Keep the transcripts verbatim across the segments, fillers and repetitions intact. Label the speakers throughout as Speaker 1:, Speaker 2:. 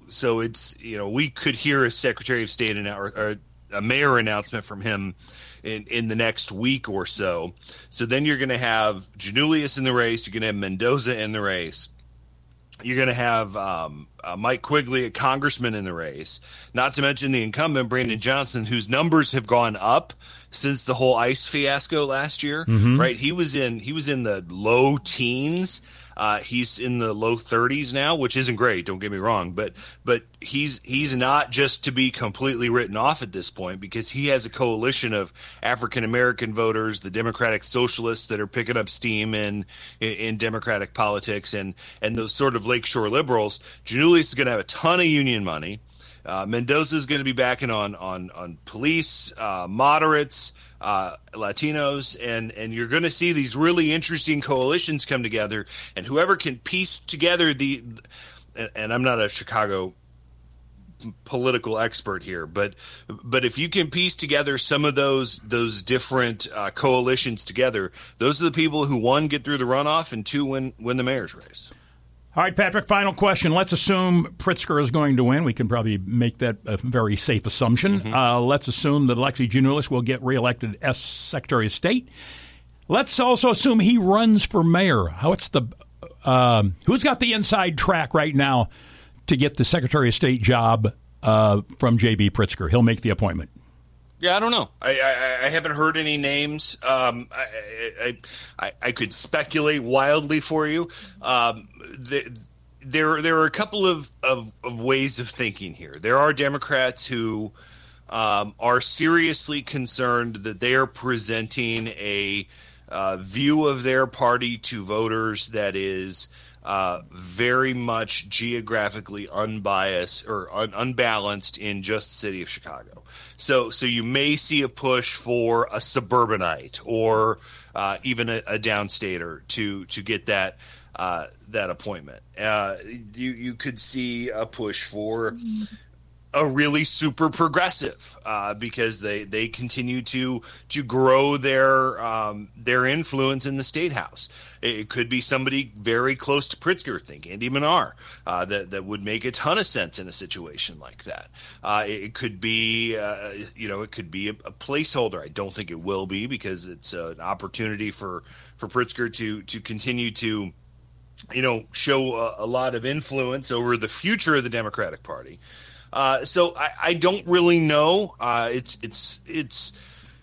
Speaker 1: so it's, you know, we could hear a Secretary of State annou- or, or a mayor announcement from him in, in the next week or so. So then you're going to have Giannoulias in the race. You're going to have Mendoza in the race. You're going to have um, uh, Mike Quigley, a congressman, in the race, not to mention the incumbent, Brandon Johnson, whose numbers have gone up since the whole ICE fiasco last year, mm-hmm. right? He was in he was in the low teens. Uh, he's in the low thirties now, which isn't great. Don't get me wrong, but but he's he's not just to be completely written off at this point, because he has a coalition of African American voters, the Democratic Socialists that are picking up steam in, in in Democratic politics, and and those sort of Lakeshore liberals. Giannoulias is going to have a ton of union money. Uh, Mendoza is going to be backing on on on police, uh, moderates, uh, Latinos, and and you're going to see these really interesting coalitions come together. And whoever can piece together the, and, and I'm not a Chicago political expert here, but but if you can piece together some of those those different uh, coalitions together, those are the people who, one, get through the runoff, and two, win win the mayor's race.
Speaker 2: All right, Patrick, final question. Let's assume Pritzker is going to win. We can probably make that a very safe assumption. Mm-hmm. Uh, let's assume that Alexi Giannoulias will get reelected as Secretary of State. Let's also assume he runs for mayor. What's the um, who's got the inside track right now to get the Secretary of State job uh, from J B. Pritzker? He'll make the appointment.
Speaker 1: Yeah, I don't know. I, I, I haven't heard any names. Um, I, I I could speculate wildly for you. Um, the, there there are a couple of, of, of ways of thinking here. There are Democrats who um, are seriously concerned that they are presenting a uh, view of their party to voters that is uh, very much geographically unbiased or un- unbalanced in just the city of Chicago. So, so you may see a push for a suburbanite or uh, even a, a downstater to to get that uh, that appointment. Uh, you you could see a push for a really super progressive uh, because they, they continue to to grow their um, their influence in the state house. It could be somebody very close to Pritzker, think Andy Manar, uh, that that would make a ton of sense in a situation like that. Uh, it could be, uh, you know, it could be a, a placeholder. I don't think it will be, because it's uh, an opportunity for for Pritzker to to continue to, you know, show a, a lot of influence over the future of the Democratic Party. Uh, so I, I don't really know. Uh, it's it's it's.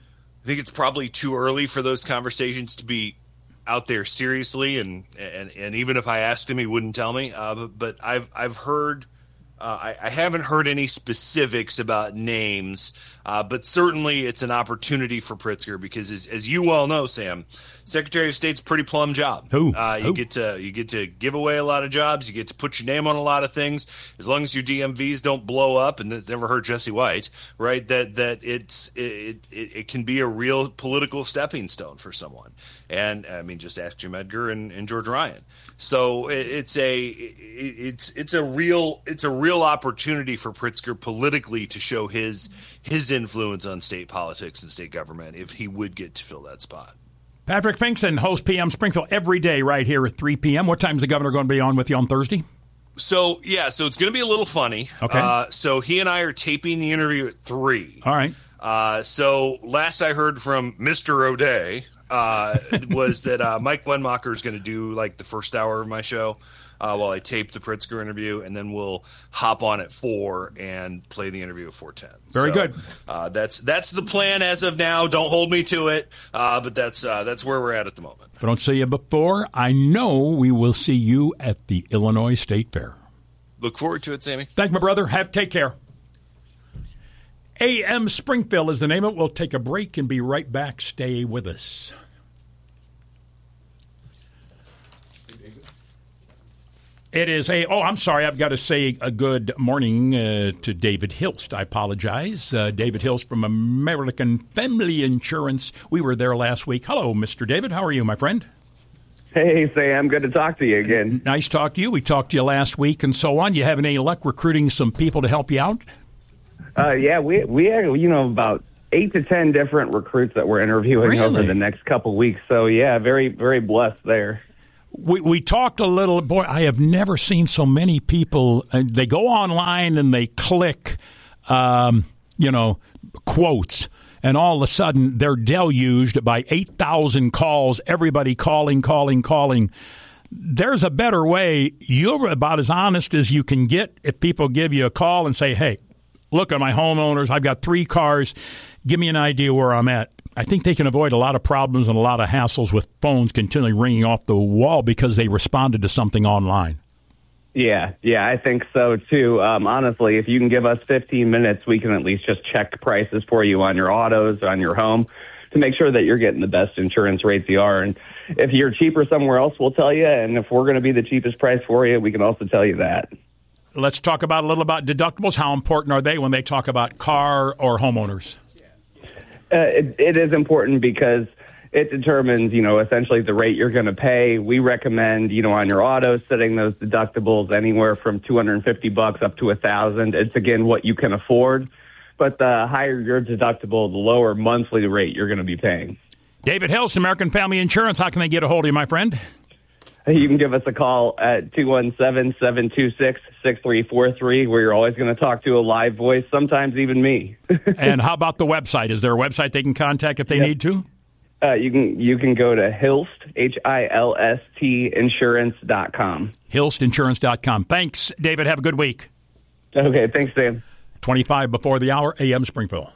Speaker 1: I think it's probably too early for those conversations to be out there seriously, and and, and even if I asked him, he wouldn't tell me. Uh, but, but I've I've heard. Uh, I, I haven't heard any specifics about names, uh, but certainly it's an opportunity for Pritzker because, as, as you well know, Sam, Secretary of State's a pretty plum job.
Speaker 2: Who?
Speaker 1: Uh, you
Speaker 2: Who?
Speaker 1: get to you get to give away a lot of jobs. You get to put your name on a lot of things. As long as your D M Vs don't blow up, and that never hurt Jesse White, right? That that it's it, it it can be a real political stepping stone for someone. And I mean, just ask Jim Edgar and, and George Ryan. So it, it's a it, it's it's a real it's a real opportunity for Pritzker politically to show his his influence on state politics and state government if he would get to fill that spot.
Speaker 2: Patrick Finkston hosts P M Springfield every day right here at three p.m. What time is the governor going to be on with you on Thursday?
Speaker 1: So, yeah, so it's going to be a little funny.
Speaker 2: Okay.
Speaker 1: Uh, so he and I are taping the interview at three.
Speaker 2: All right.
Speaker 1: Uh, so last I heard from Mister O'Day uh, was that uh, Mike Wenmacher is going to do like the first hour of my show uh, while I tape the Pritzker interview, and then we'll hop on at four and play the interview at four ten.
Speaker 2: Very
Speaker 1: so,
Speaker 2: good.
Speaker 1: Uh, that's that's the plan as of now. Don't hold me to it, uh, but that's uh, that's where we're at at the moment.
Speaker 2: If I don't see you before, I know we will see you at the Illinois State Fair.
Speaker 1: Look forward to it, Sammy.
Speaker 2: Thanks, my brother. Have take care. A M Springfield is the name of it. We'll take a break and be right back. Stay with us. It is a, oh, I'm sorry, I've got to say a good morning uh, to David Hilst. I apologize. Uh, David Hilst from American Family Insurance. We were there last week. Hello, Mister David. How are you, my friend?
Speaker 3: Hey, Sam. Good to talk to you again.
Speaker 2: Nice to talk to you. We talked to you last week and so on. You having any luck recruiting some people to help you out?
Speaker 3: Uh, yeah, we we have, you know, about eight to ten different recruits that we're interviewing
Speaker 2: Really?
Speaker 3: over the next couple weeks. So, yeah, very, very blessed there.
Speaker 2: We we talked a little. Boy, I have never seen so many people. Uh, they go online and they click, um, you know, quotes, and all of a sudden they're deluged by eight thousand calls. Everybody calling, calling, calling. There's a better way. You're about as honest as you can get if people give you a call and say, hey, look at my homeowners. I've got three cars. Give me an idea where I'm at. I think they can avoid a lot of problems and a lot of hassles with phones continually ringing off the wall because they responded to something online.
Speaker 3: Yeah, yeah, I think so, too. Um, honestly, if you can give us fifteen minutes, we can at least just check prices for you on your autos, on your home, to make sure that you're getting the best insurance rates you are. And if you're cheaper somewhere else, we'll tell you. And if we're going to be the cheapest price for you, we can also tell you that.
Speaker 2: Let's talk about a little about deductibles. How important are they when they talk about car or homeowners?
Speaker 3: Uh, it, it is important because it determines, you know, essentially the rate you're going to pay. We recommend, you know, on your auto, setting those deductibles anywhere from two hundred fifty bucks up to a thousand. It's again what you can afford. But the higher your deductible, the lower monthly rate you're going to be paying.
Speaker 2: David Hilst, American Family Insurance. How can they get a hold of you, my friend?
Speaker 3: You can give us a call at two one seven, seven two six, six three four three, where you're always going to talk to a live voice, sometimes even me.
Speaker 2: And how about the website? Is there a website they can contact if they
Speaker 3: yep.
Speaker 2: need to?
Speaker 3: Uh, you can you can go to Hilst, H I L S T, insurance dot com.
Speaker 2: Hilst Insurance dot com. Thanks, David. Have a good week.
Speaker 3: Okay, thanks, Dan.
Speaker 2: twenty-five before the hour, A M Springfield.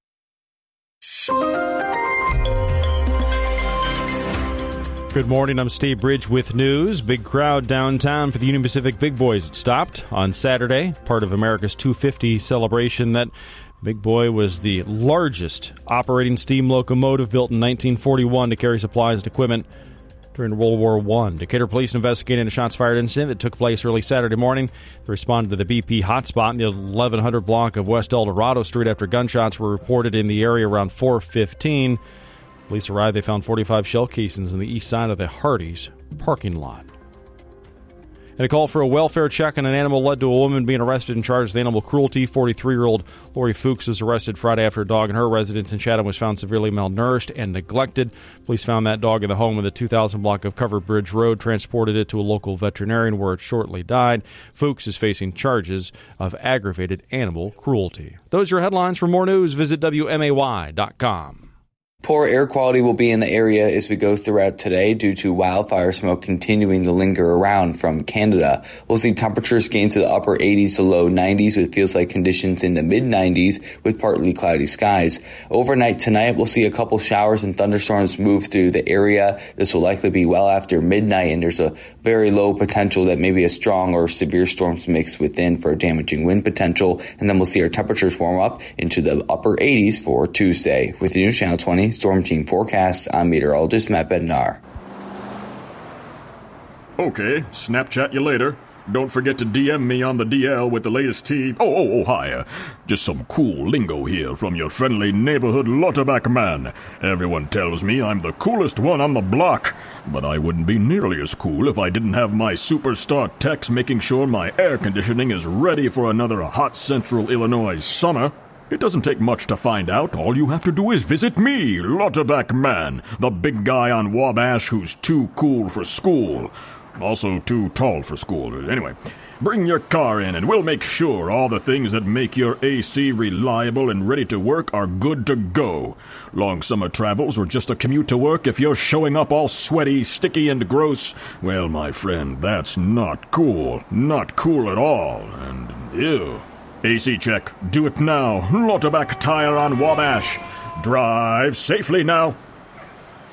Speaker 4: Good morning, I'm Steve Bridge with news. Big crowd downtown for the Union Pacific Big Boys. It stopped on Saturday, part of America's two fifty celebration. That Big Boy was the largest operating steam locomotive built in nineteen forty-one to carry supplies and equipment during World War One. Decatur police investigating a shots fired incident that took place early Saturday morning. They responded to the B P hotspot in the eleven hundred block of West El Dorado Street after gunshots were reported in the area around four fifteen. Police arrived, they found forty-five shell casings on the east side of the Hardee's parking lot. And a call for a welfare check on an animal led to a woman being arrested and charged with animal cruelty. forty-three-year-old Lori Fuchs was arrested Friday after a dog in her residence in Chatham was found severely malnourished and neglected. Police found that dog in the home in the two thousand block of Covered Bridge Road, transported it to a local veterinarian where it shortly died. Fuchs is facing charges of aggravated animal cruelty. Those are your headlines. For more news, visit W M A Y dot com.
Speaker 5: Poor air quality will be in the area as we go throughout today due to wildfire smoke continuing to linger around from Canada. We'll see temperatures gain to the upper eighties to low nineties with feels like conditions in the mid nineties with partly cloudy skies. Overnight tonight, we'll see a couple showers and thunderstorms move through the area. This will likely be well after midnight, and there's a very low potential that maybe a strong or severe storms mix within for damaging wind potential. And then we'll see our temperatures warm up into the upper eighties for Tuesday. With the News Channel twenty Storm Team Forecast, I'm meteorologist Matt Bednar.
Speaker 6: Okay, Snapchat you later. Don't forget to D M me on the D L with the latest tea. Oh, oh, oh, hi. Uh, just some cool lingo here from your friendly neighborhood Lauterbach man. Everyone tells me I'm the coolest one on the block, but I wouldn't be nearly as cool if I didn't have my superstar techs making sure my air conditioning is ready for another hot central Illinois summer. It doesn't take much to find out. All you have to do is visit me, Lauterbach man, the big guy on Wabash who's too cool for school. Also too tall for school. Anyway, bring your car in and we'll make sure all the things that make your A C reliable and ready to work are good to go. Long summer travels or just a commute to work, if you're showing up all sweaty, sticky, and gross, well, my friend, that's not cool. Not cool at all. And ew. A C check. Do it now. Lauterbach Tire on Wabash. Drive safely now.